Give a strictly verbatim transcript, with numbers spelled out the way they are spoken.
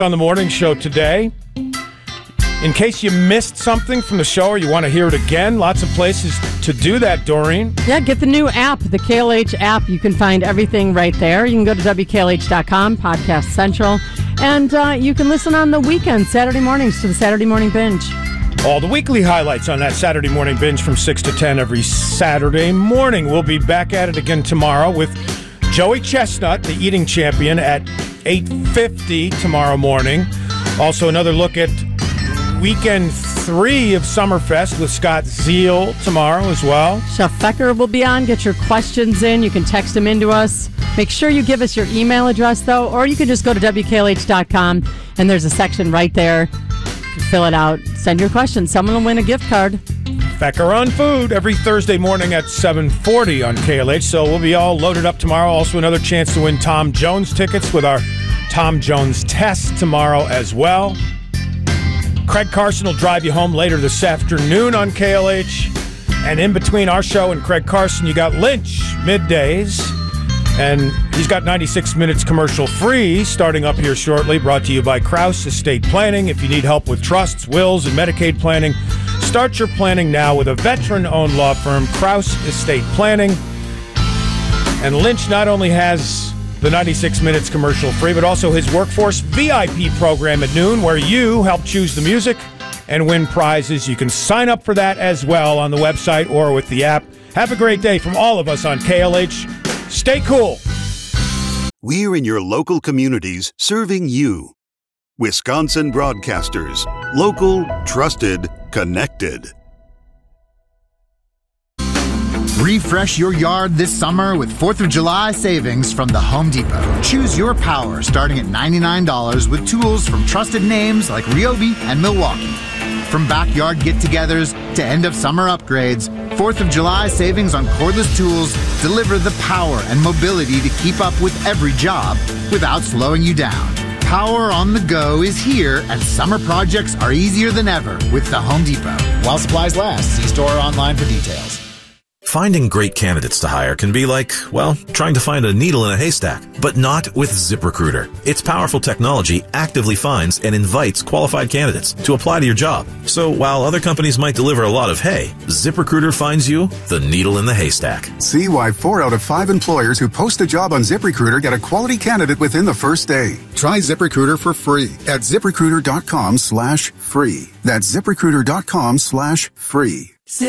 On the morning show today. In case you missed something from the show or you want to hear it again, lots of places to do that, Doreen. Yeah, get the new app, the K L H app. You can find everything right there. You can go to W K L H dot com, Podcast Central, and uh, you can listen on the weekend, Saturday mornings, to the Saturday Morning Binge. All the weekly highlights on that Saturday Morning Binge from six to ten every Saturday morning. We'll be back at it again tomorrow with Joey Chestnut, the eating champion, at eight fifty tomorrow morning. Also, another look at weekend three of Summerfest with Scott Zeal tomorrow as well. Chef Becker will be on. Get your questions in. You can text them into us. Make sure you give us your email address, though, or you can just go to W K L H dot com, and there's a section right there. Fill it out. Send your questions. Someone will win a gift card. Becker on Food every Thursday morning at seven forty on K L H. So we'll be all loaded up tomorrow. Also another chance to win Tom Jones tickets with our Tom Jones test tomorrow as well. Craig Carson will drive you home later this afternoon on K L H. And in between our show and Craig Carson, you got Lynch middays. And he's got ninety-six minutes commercial free starting up here shortly, brought to you by Krause Estate Planning. If you need help with trusts, wills, and Medicaid planning, start your planning now with a veteran-owned law firm, Krause Estate Planning. And Lynch not only has the ninety-six minutes commercial free, but also his Workforce V I P program at noon, where you help choose the music and win prizes. You can sign up for that as well on the website or with the app. Have a great day from all of us on K L H. Stay cool. We're in your local communities serving you. Wisconsin Broadcasters. Local, trusted, connected. Refresh your yard this summer with fourth of July savings from the Home Depot. Choose your power starting at ninety-nine dollars with tools from trusted names like Ryobi and Milwaukee. From backyard get-togethers to end-of-summer upgrades, fourth of July savings on cordless tools deliver the power and mobility to keep up with every job without slowing you down. Power on the go is here, and summer projects are easier than ever with the Home Depot. While supplies last, see store or online for details. Finding great candidates to hire can be like, well, trying to find a needle in a haystack, but not with ZipRecruiter. Its powerful technology actively finds and invites qualified candidates to apply to your job. So while other companies might deliver a lot of hay, ZipRecruiter finds you the needle in the haystack. See why four out of five employers who post a job on ZipRecruiter get a quality candidate within the first day. Try ZipRecruiter for free at ZipRecruiter.com slash free. That's ZipRecruiter.com slash free.